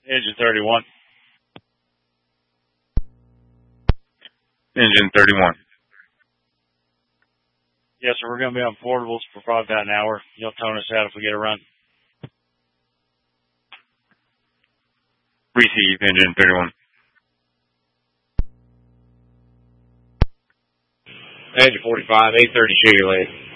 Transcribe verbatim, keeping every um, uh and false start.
Engine thirty-one. Engine thirty-one. Yes, sir. We're going to be on portables for probably about an hour. You'll tone us out if we get a run. Receive, engine thirty-one. Engine forty-five, eight thirty Sugar Land.